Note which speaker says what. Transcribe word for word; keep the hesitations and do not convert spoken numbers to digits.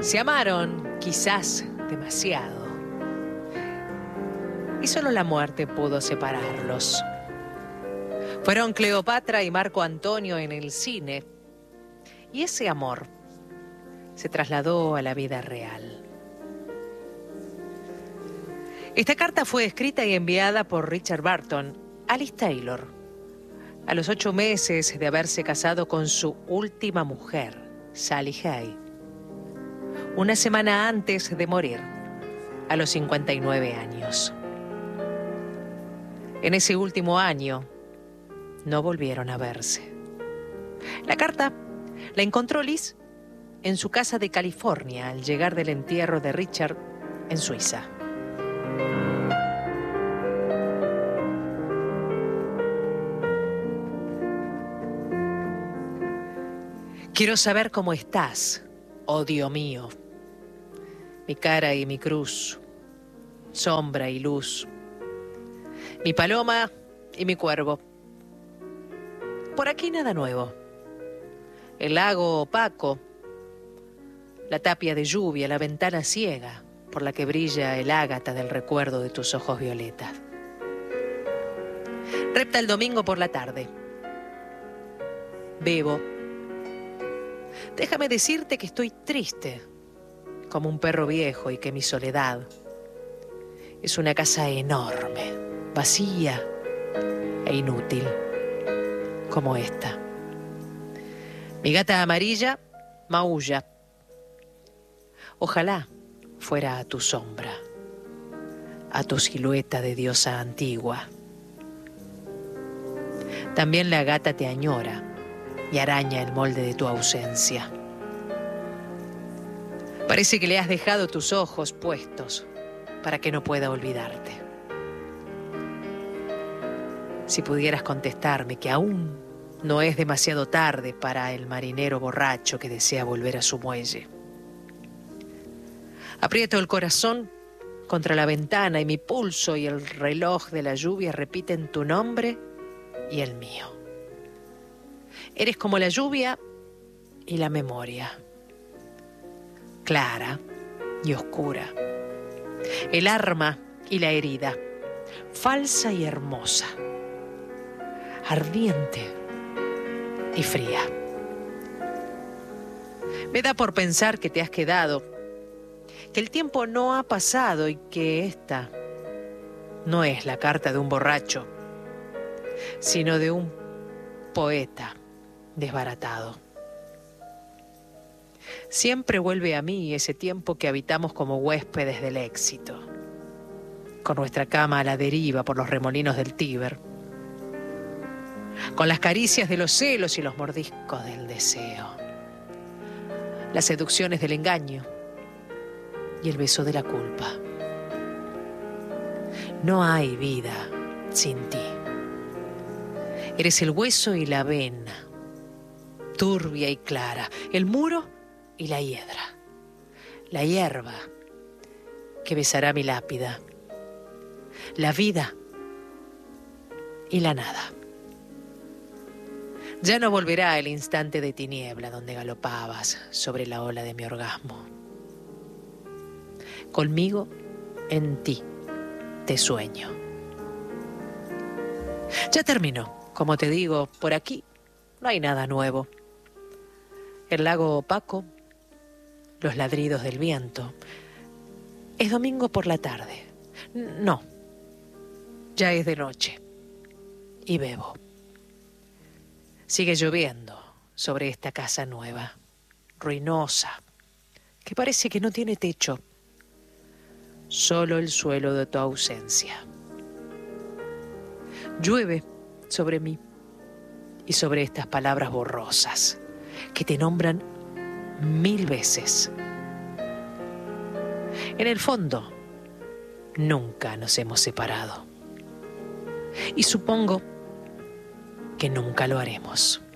Speaker 1: Se amaron, quizás demasiado, y solo la muerte pudo separarlos. Fueron Cleopatra y Marco Antonio en el cine, y ese amor se trasladó a la vida real. Esta carta fue escrita y enviada por Richard Burton a Liz Taylor, a los ocho meses de haberse casado con su última mujer, Sally Hay, una semana antes de morir, a los cincuenta y nueve años. En ese último año, no volvieron a verse. La carta la encontró Liz en su casa de California al llegar del entierro de Richard en Suiza. Quiero saber cómo estás, oh Dios mío. Mi cara y mi cruz, sombra y luz. Mi paloma y mi cuervo. Por aquí nada nuevo. El lago opaco, la tapia de lluvia, la ventana ciega por la que brilla el ágata del recuerdo de tus ojos violetas. Repta el domingo por la tarde. Bebo. Déjame decirte que estoy triste, como un perro viejo, y que mi soledad es una casa enorme, vacía e inútil, como esta. Mi gata amarilla maulla. Ojalá fuera a tu sombra, a tu silueta de diosa antigua. También la gata te añora y araña el molde de tu ausencia. Parece que le has dejado tus ojos puestos para que no pueda olvidarte. Si pudieras contestarme que aún no es demasiado tarde para el marinero borracho que desea volver a su muelle. Aprieto el corazón contra la ventana y mi pulso y el reloj de la lluvia repiten tu nombre y el mío. Eres como la lluvia y la memoria, clara y oscura, el arma y la herida, falsa y hermosa, ardiente y fría. Me da por pensar que te has quedado, que el tiempo no ha pasado y que esta no es la carta de un borracho, sino de un poeta desbaratado. Siempre vuelve a mí ese tiempo que habitamos como huéspedes del éxito, con nuestra cama a la deriva por los remolinos del Tíber, con las caricias de los celos y los mordiscos del deseo, las seducciones del engaño y el beso de la culpa. No hay vida sin ti. Eres el hueso y la vena, turbia y clara, el muro y la hiedra, la hierba que besará mi lápida, la vida y la nada. Ya no volverá el instante de tiniebla donde galopabas sobre la ola de mi orgasmo. Conmigo, en ti, te sueño. Ya terminó. Como te digo, por aquí no hay nada nuevo. El lago opaco, los ladridos del viento. Es domingo por la tarde. No, ya es de noche. Y bebo. Sigue lloviendo sobre esta casa nueva, ruinosa, que parece que no tiene techo. Solo el suelo de tu ausencia. Llueve sobre mí y sobre estas palabras borrosas que te nombran mil veces. En el fondo, nunca nos hemos separado y supongo que nunca lo haremos.